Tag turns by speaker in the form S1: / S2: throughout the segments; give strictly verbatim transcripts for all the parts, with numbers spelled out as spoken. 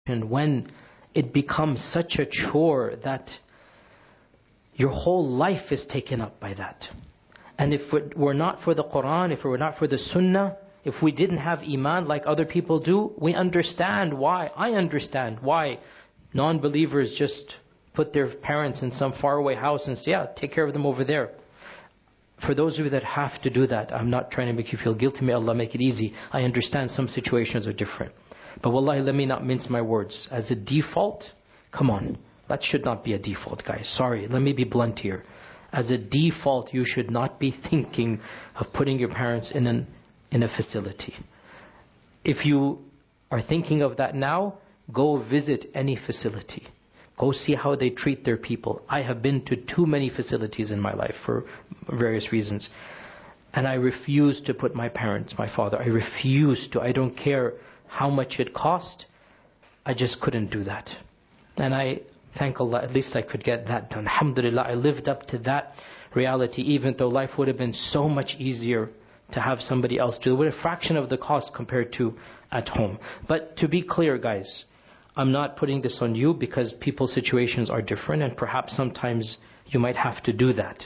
S1: when it becomes such a chore that your whole life is taken up by that. And if it were not for the Quran, if it were not for the Sunnah, if we didn't have Iman like other people do, we understand why. I understand why non-believers just put their parents in some faraway house and say, yeah, take care of them over there. For those of you that have to do that, I'm not trying to make you feel guilty. May Allah make it easy. I understand some situations are different. But wallahi, let me not mince my words. As a default, come on. That should not be a default, guys. Sorry, let me be blunt here. As a default, you should not be thinking of putting your parents in an in a facility. If you are thinking of that now, go visit any facility. Go see how they treat their people. I have been to too many facilities in my life for various reasons. And I refuse to put my parents, my father, I refuse to. I don't care how much it cost. I just couldn't do that. And I thank Allah, at least I could get that done. Alhamdulillah, I lived up to that reality, even though life would have been so much easier to have somebody else do it with a fraction of the cost compared to at home. But to be clear, guys, I'm not putting this on you because people's situations are different and perhaps sometimes you might have to do that.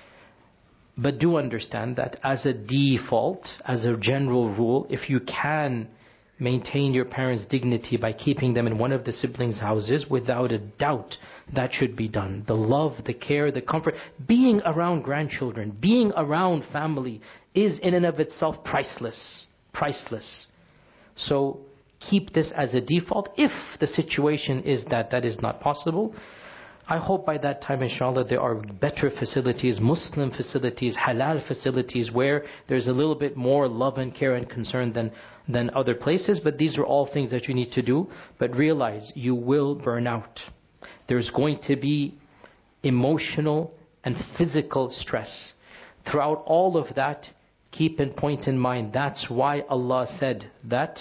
S1: But do understand that as a default, as a general rule, if you can maintain your parents' dignity by keeping them in one of the siblings' houses, without a doubt that should be done. The love, the care, the comfort, being around grandchildren, being around family is in and of itself priceless. Priceless. So keep this as a default. If the situation is that that is not possible, I hope by that time, inshallah, there are better facilities, Muslim facilities, halal facilities, where there's a little bit more love and care and concern than, than other places. But these are all things that you need to do. But realize you will burn out. There's going to be emotional and physical stress. Throughout all of that, keep in point in mind, that's why Allah said that,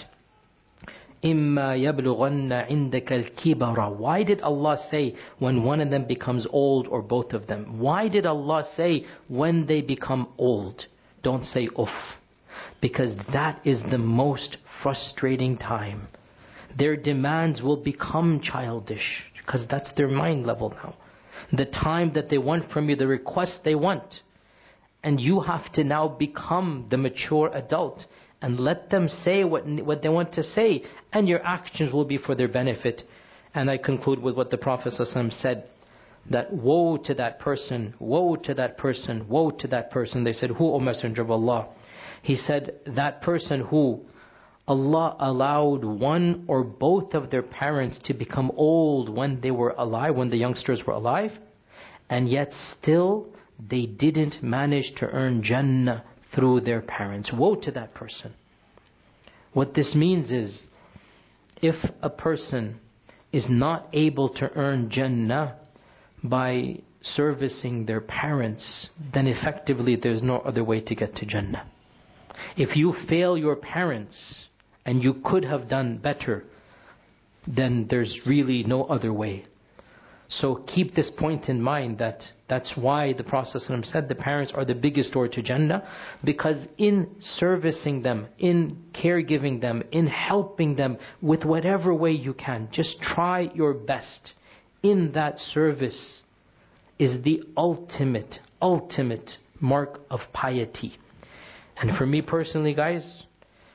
S1: إِمَّا يَبْلُغَنَّ عِنْدَكَ الْكِبَرَ. Why did Allah say when one of them becomes old or both of them? Why did Allah say when they become old? Don't say uff. Because that is the most frustrating time. Their demands will become childish because that's their mind level now. The time that they want from you, the request they want. And you have to now become the mature adult and let them say what, what they want to say. And your actions will be for their benefit. And I conclude with what the Prophet ﷺ said. That woe to that person, woe to that person, woe to that person. They said, who, O Messenger of Allah? He said, that person who Allah allowed one or both of their parents to become old when they were alive, when the youngsters were alive. And yet still they didn't manage to earn Jannah through their parents. Woe to that person. What this means is, if a person is not able to earn Jannah by servicing their parents, then effectively there's no other way to get to Jannah. If you fail your parents and you could have done better, then there's really no other way. So keep this point in mind, that that's why the Prophet ﷺ said the parents are the biggest door to Jannah, because in servicing them, in caregiving them, in helping them with whatever way you can, just try your best. In that service is the ultimate, ultimate mark of piety. And for me personally, guys,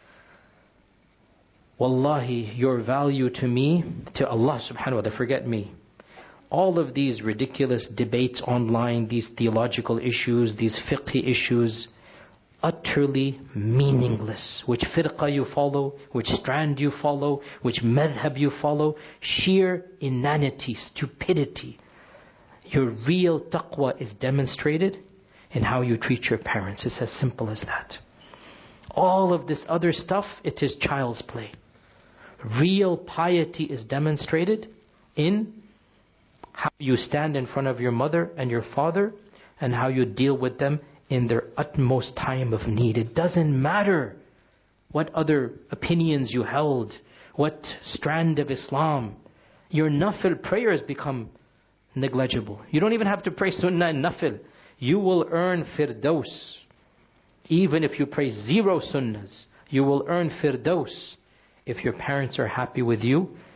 S1: wallahi, your value to me, to Allah subhanahu wa ta'ala, forget me. All of these ridiculous debates online, these theological issues, these fiqh issues, utterly meaningless. Which firqa you follow, which strand you follow, which madhab you follow, sheer inanity, stupidity. Your real taqwa is demonstrated in how you treat your parents. It's as simple as that. All of this other stuff, it is child's play. Real piety is demonstrated in how you stand in front of your mother and your father, and how you deal with them in their utmost time of need. It doesn't matter what other opinions you held, what strand of Islam. Your nafil prayers become negligible. You don't even have to pray sunnah and nafil. You will earn firdaus. Even if you pray zero sunnahs, you will earn firdaus if your parents are happy with you